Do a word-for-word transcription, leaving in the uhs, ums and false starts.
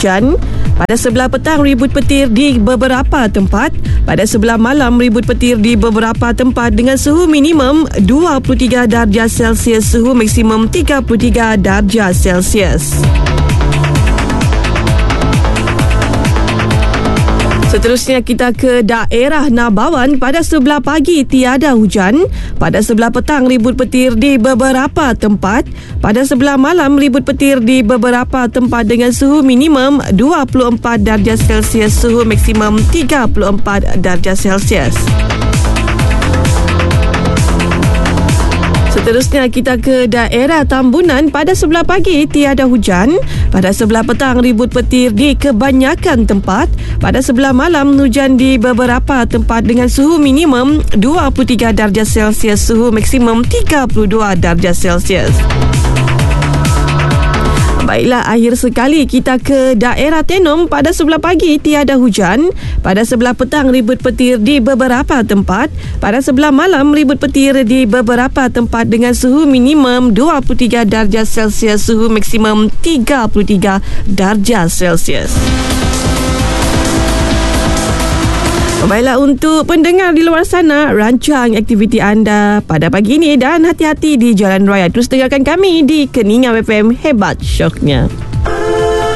hujan. Pada sebelah petang, ribut petir di beberapa tempat. Pada sebelah malam, ribut petir di beberapa tempat dengan suhu minimum dua puluh tiga darjah Celsius, suhu maksimum tiga puluh tiga darjah Celsius. Seterusnya kita ke daerah Nabawan. Pada sebelah pagi tiada hujan. Pada sebelah petang ribut petir di beberapa tempat. Pada sebelah malam ribut petir di beberapa tempat dengan suhu minimum dua puluh empat darjah Celsius, suhu maksimum tiga puluh empat darjah Celsius. Seterusnya kita ke daerah Tambunan. Pada sebelah pagi tiada hujan. Pada sebelah petang ribut petir di kebanyakan tempat. Pada sebelah malam hujan di beberapa tempat dengan suhu minimum dua puluh tiga darjah Celsius, suhu maksimum tiga puluh dua darjah Celsius. Baiklah, akhir sekali kita ke daerah Tenom. Pada sebelah pagi tiada hujan. Pada sebelah petang ribut petir di beberapa tempat. Pada sebelah malam ribut petir di beberapa tempat dengan suhu minimum dua puluh tiga darjah Celsius, suhu maksimum tiga puluh tiga darjah Celsius. Baiklah, untuk pendengar di luar sana, rancang aktiviti anda pada pagi ini dan hati-hati di jalan raya. Terus dengarkan kami di Keningau F M, hebat syoknya.